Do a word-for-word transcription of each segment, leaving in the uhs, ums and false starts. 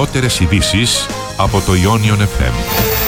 νεότερες ειδήσεις από το Ionion εφ εμ.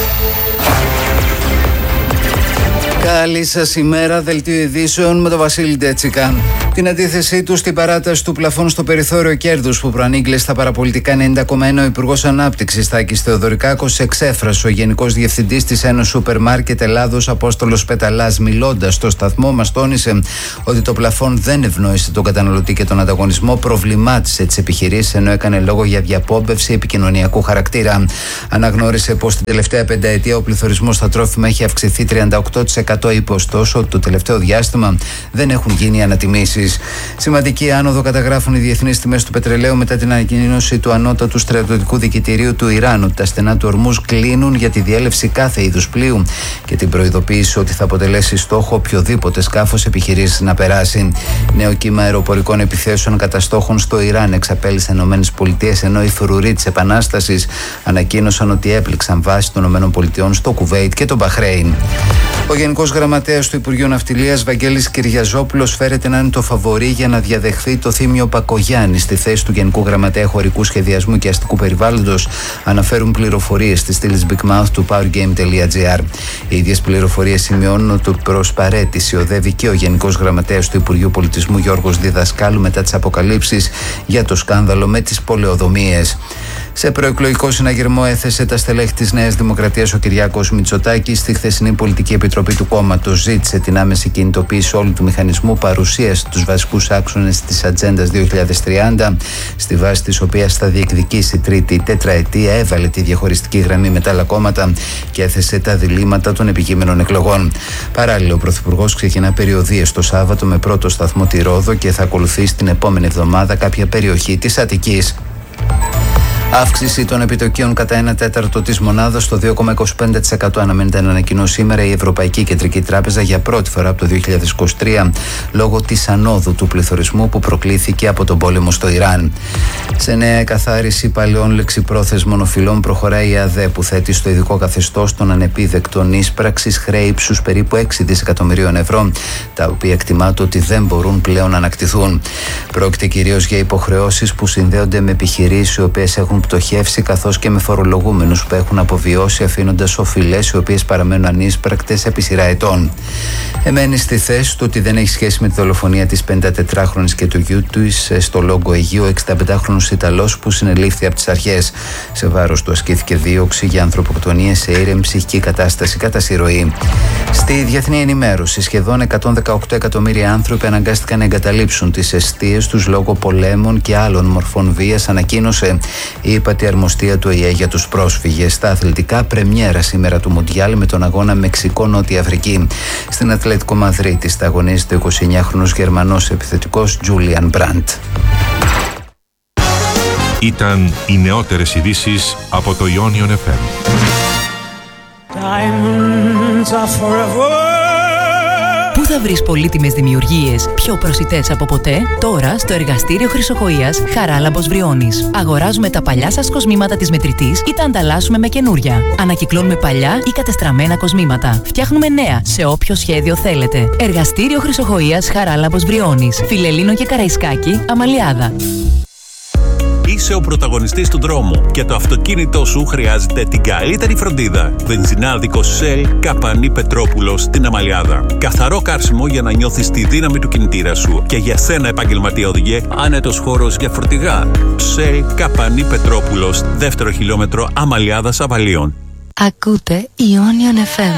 Καλή σας ημέρα, δελτίο ειδήσεων με τον Βασίλη Ντέτσικα. Την αντίθεσή του στην παράταση του πλαφών στο περιθώριο κέρδους που προανήγγειλε στα παραπολιτικά ενενήντα κόμμα ένα ο Υπουργός Ανάπτυξης Τάκης Θεοδωρικάκος εξέφρασε. Ο Γενικός Διευθυντής της Ένωσης Σούπερ Μάρκετ Ελλάδος Απόστολος Πεταλάς, μιλώντας στο σταθμό, μας τόνισε ότι το πλαφόν δεν ευνόησε τον καταναλωτή και τον ανταγωνισμό, προβλημάτισε τις επιχειρήσεις, ενώ έκανε λόγο για διαπόμπευση επικοινωνιακού χαρακτήρα. Αναγνώρισε πως την τελευταία πενταετία ο πληθωρισμός στα τρόφιμα έχει αυξηθεί τριάντα οκτώ τοις εκατό, είπε ωστόσο ότι το τελευταίο διάστημα δεν έχουν γίνει ανατιμήσεις. Σημαντική άνοδο καταγράφουν οι διεθνείς τιμές του πετρελαίου μετά την ανακοίνωση του ανώτατου στρατιωτικού δικητηρίου του Ιράν ότι τα στενά του Ορμούζ κλείνουν για τη διέλευση κάθε είδους πλοίου και την προειδοποίηση ότι θα αποτελέσει στόχο οποιοδήποτε σκάφος επιχειρήσει να περάσει. Νέο κύμα αεροπορικών επιθέσεων κατά στόχων στο Ιράν εξαπέλυσε ΗΠΑ, ενώ οι φρουροί της Επανάστασης ανακοίνωσαν ότι έπληξαν βάσεις των ΗΠΑ στο Κουβέιτ και το Μπαχρέιν. Ο Γενικός Γραμματέας του Υπουργείου Ναυτιλίας Βαγγέλης Κυριαζόπουλος φέρεται να είναι το φαβορί για να διαδεχθεί το Θήμιο Πακογιάννη στη θέση του Γενικού Γραμματέα Χωρικού Σχεδιασμού και Αστικού Περιβάλλοντος, αναφέρουν πληροφορίες στη στήλη Big Mouth του powergame.gr. Οι ίδιες πληροφορίες σημειώνουν ότι προς παραίτηση οδεύει και ο Γενικός Γραμματέας του Υπουργείου Πολιτισμού Γιώργος Διδασκάλου μετά τις αποκαλύψεις για το σκάνδαλο με τις πολεοδομίες. Σε προεκλογικό συναγερμό έθεσε τα στελέχη της Νέας Δημοκρατίας ο Κυριάκος Μητσοτάκης. Στη χθεσινή Πολιτική Επιτροπή του κόμματος ζήτησε την άμεση κινητοποίηση όλου του μηχανισμού, παρουσίασε τους βασικούς άξονες της Ατζέντας δύο χιλιάδες τριάντα, στη βάση της οποίας θα διεκδικήσει τρίτη τετραετία, έβαλε τη διαχωριστική γραμμή με τα άλλα κόμματα και έθεσε τα διλήμματα των επικείμενων εκλογών. Παράλληλα, ο Πρωθυπουργός ξεκινά περιοδίες το Σάββατο με πρώτο σταθμό τη Ρόδο και θα ακολουθήσει την επόμενη εβδομάδα κάποια περιοχή της Αττικής. Αύξηση των επιτοκίων κατά ένα τέταρτο της μονάδας στο δύο κόμμα είκοσι πέντε τοις εκατό αναμένεται να ανακοινώσει σήμερα η Ευρωπαϊκή Κεντρική Τράπεζα για πρώτη φορά από το δύο χιλιάδες είκοσι τρία λόγω της ανόδου του πληθωρισμού που προκλήθηκε από τον πόλεμο στο Ιράν. Σε νέα εκαθάριση παλαιών λεξιπρόθεσμων οφειλών προχωράει η ΑΔΕ που θέτει στο ειδικό καθεστώς των ανεπίδεκτων ίσπραξης χρέη ύψους περίπου έξι δισεκατομμυρίων ευρώ, τα οποία εκτιμάται ότι δεν μπορούν πλέον να ανακτηθούν. Πρόκειται κυρίως για υποχρεώσεις που συνδέονται με επιχειρήσεις οι οποίες έχουν πτωχεύσει, καθώς και με φορολογούμενους που έχουν αποβιώσει αφήνοντας οφειλές οι οποίες παραμένουν ανίσπρακτες επί σειρά ετών. Εμένει στη θέση του ότι δεν έχει σχέση με τη δολοφονία της πεντατετράχρονης και του γιού της στο Λόγκο Αιγείου, ο εξηνταπεντάχρονος Ιταλός που συνελήφθη από τις αρχές. Σε βάρος του ασκήθηκε δίωξη για ανθρωποκτονία σε ήρεμη ψυχική κατάσταση κατά συρροή. Στη διεθνή ενημέρωση, σχεδόν εκατόν δεκαοκτώ εκατομμύρια άνθρωποι αναγκάστηκαν να εγκαταλείψουν τις εστίες τους λόγω πολέμων και άλλων μορφών βίας, ανακοίνωσε η ύπατη αρμοστία του ΟΗΕ για τους πρόσφυγες. Στα αθλητικά, πρεμιέρα σήμερα του Μουντιάλ με τον αγώνα Μεξικό-Νότια Αφρική. Στην Ατλέτικο Μαδρίτης θα αγωνίζεται ο εικοσιεννιάχρονος Γερμανός επιθετικός Τζούλιαν Μπραντ. Ήταν οι νεότερες ειδήσεις από το Ionion εφ εμ. Πού θα βρεις πολύτιμες δημιουργίες πιο προσιτές από ποτέ? Τώρα στο εργαστήριο Χρυσοχοΐας Χαράλαμπος Βριώνης. Αγοράζουμε τα παλιά σας κοσμήματα της μετρητής ή τα ανταλλάσσουμε με καινούρια. Ανακυκλώνουμε παλιά ή κατεστραμμένα κοσμήματα. Φτιάχνουμε νέα σε όποιο σχέδιο θέλετε. Εργαστήριο Χρυσοχοΐας Χαράλαμπος Βριώνης. Φιλελλήνων και Καραϊσκάκη, Αμαλιάδα. Είσαι ο πρωταγωνιστής του δρόμου και το αυτοκίνητό σου χρειάζεται την καλύτερη φροντίδα. Βενζινάδικο Shell Καπανή Πετρόπουλος στην Αμαλιάδα. Καθαρό κάρσιμο για να νιώθεις τη δύναμη του κινητήρα σου. Και για σένα, επαγγελματία οδηγέ, άνετος χώρος για φορτηγά. Shell Καπανή Πετρόπουλος, δεύτερο χιλιόμετρο Αμαλιάδας Αβαλίων. Ακούτε Ionion εφ εμ.